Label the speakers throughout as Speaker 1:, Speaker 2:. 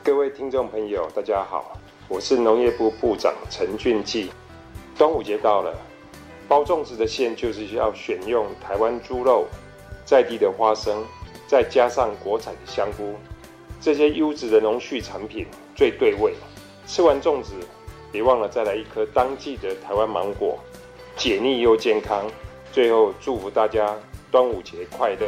Speaker 1: 各位听众朋友大家好，我是农业部部长陈俊记。端午节到了，包粽子的馅就是要选用台湾猪肉、在地的花生，再加上国产的香菇，这些优质的农畜产品最对味。吃完粽子，别忘了再来一颗当季的台湾芒果，解腻又健康。最后祝福大家端午节快乐。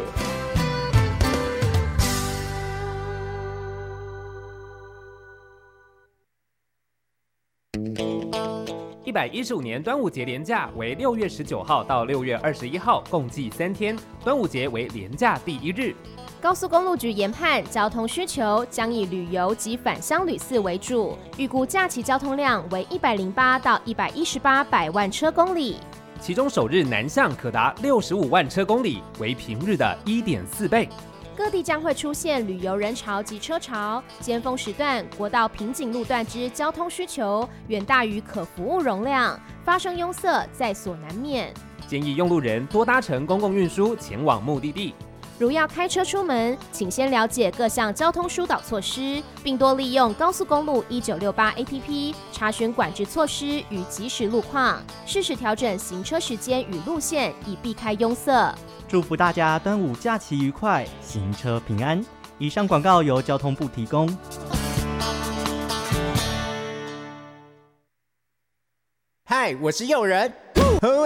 Speaker 2: 115年端午节连假为6月19号到6月21号，共计3天。端午节为连假第1日。
Speaker 3: 高速公路局研判，交通需求将以旅游及返乡旅次为主，预估假期交通量为108到118百万车公里，
Speaker 2: 其中首日南向可达65万车公里，为平日的1.4倍。
Speaker 3: 各地将会出现旅游人潮及车潮，尖峰时段国道瓶颈路段之交通需求远大于可服务容量，发生拥塞在所难免。
Speaker 2: 建议用路人多搭乘公共运输前往目的地。
Speaker 3: 如要开车出门，请先了解各项交通疏导措施，并多利用高速公路1968 APP 查询管制措施与即时路况，适时调整行车时间与路线，以避开拥塞。
Speaker 4: 祝福大家端午假期愉快，行车平安。以上广告由交通部提供。
Speaker 5: 嗨，我是诱人。